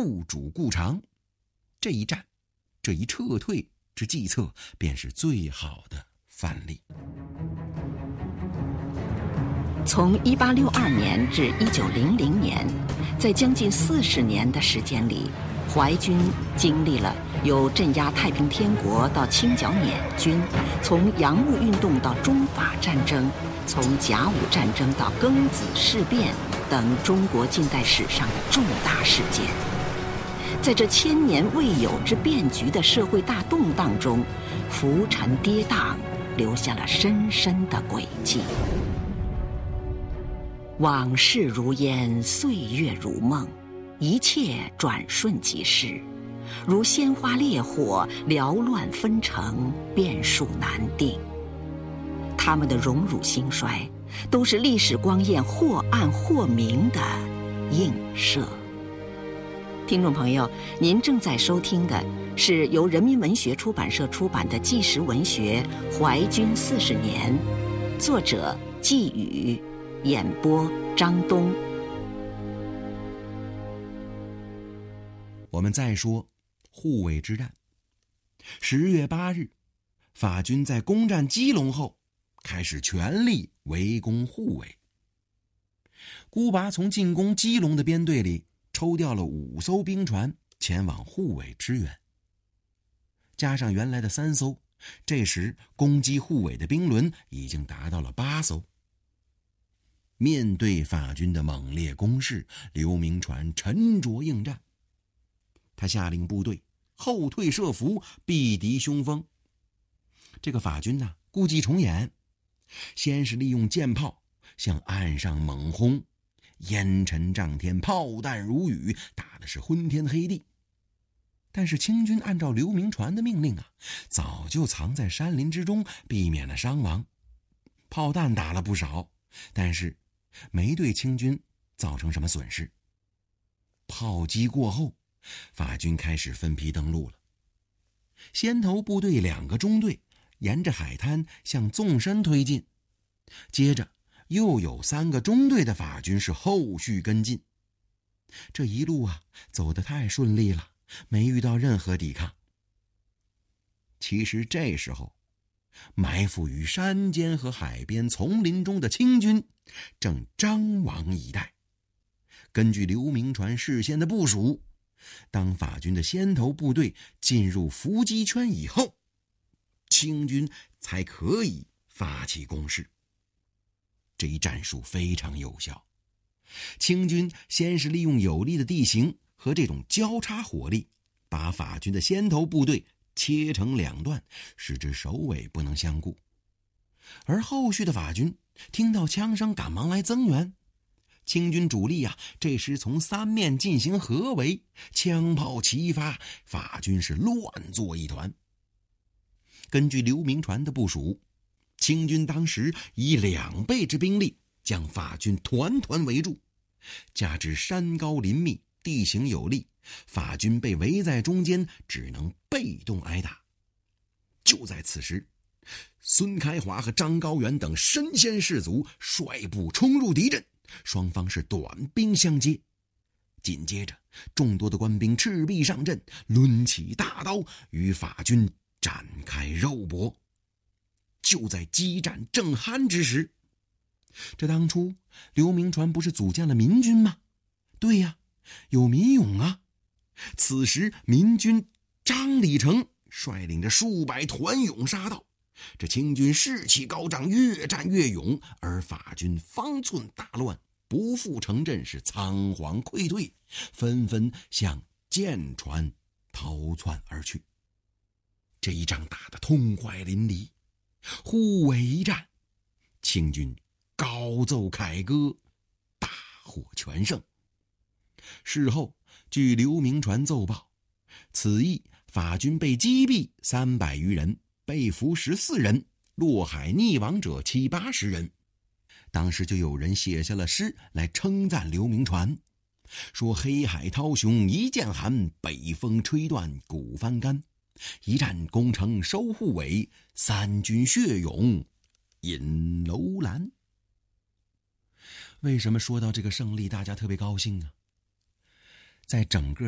不主故长。这一战，这一撤退之计策，便是最好的范例。 从1862年至1900年，在将近40年的时间里，淮军经历了由镇压太平天国到清剿捻军，从洋务运动到中法战争，从甲午战争到庚子事变等中国近代史上的重大事件。在这千年未有之变局的社会大动荡中，浮沉跌宕，留下了深深的轨迹。往事如烟，岁月如梦，一切转瞬即逝，如鲜花烈火，缭乱纷呈，变数难定。他们的荣辱兴衰，都是历史光焰或暗或明的映射。听众朋友，您正在收听的是由人民文学出版社出版的纪实文学《淮军40年》，作者季宇，演播张东。 我们再说护卫之战。10月8日，法军在攻占基隆后，开始全力围攻护卫。孤拔从进攻基隆的编队里抽调了5艘兵船前往护卫支援，加上原来的3艘，这时攻击护卫的兵轮已经达到了8艘。面对法军的猛烈攻势，刘铭传沉着应战。他下令部队后退设伏，避敌凶锋。这个法军呢，故伎重演，先是利用舰炮向岸上猛轰，烟尘涨天，炮弹如雨，打的是昏天黑地。但是清军按照刘铭传的命令早就藏在山林之中，避免了伤亡。炮弹打了不少，但是没对清军造成什么损失。炮击过后，法军开始分批登陆了。先头部队2个中队沿着海滩向纵深推进，接着又有3个中队的法军是后续跟进。这一路走得太顺利了，没遇到任何抵抗。其实这时候，埋伏于山间和海边丛林中的清军正张望以待。根据刘铭传事先的部署，当法军的先头部队进入伏击圈以后，清军才可以发起攻势。这一战术非常有效。清军先是利用有利的地形和这种交叉火力，把法军的先头部队切成2段，使之首尾不能相顾。而后续的法军听到枪声，赶忙来增援。清军主力这时从3面进行合围，枪炮齐发，法军是乱作一团。根据刘铭传的部署，清军当时以2倍之兵力将法军团团围住，加之山高林密，地形有利，法军被围在中间，只能被动挨打。就在此时，孙开华和张高原等身先士卒率部冲入敌阵，双方是短兵相接。紧接着，众多的官兵赤壁上阵，抡起大刀与法军展开肉搏。就在激战正酣之时，这当初刘铭传不是组建了民军吗？对呀，有民勇啊。此时民军张李成率领着数百团勇杀到，这清军士气高涨，越战越勇，而法军方寸大乱，不复城镇，是仓皇溃退，纷纷向舰船逃窜而去。这一仗打得痛快淋漓，护卫一战，清军高奏凯歌，大获全胜。事后据刘铭传奏报，此役法军被击毙300余人，被俘14人，落海溺亡者70-80人。当时就有人写下了诗来称赞刘铭传，说黑海涛雄一剑寒，北风吹断骨帆干，一战攻城收护卫，3军血勇引楼兰。为什么说到这个胜利大家特别高兴啊？在整个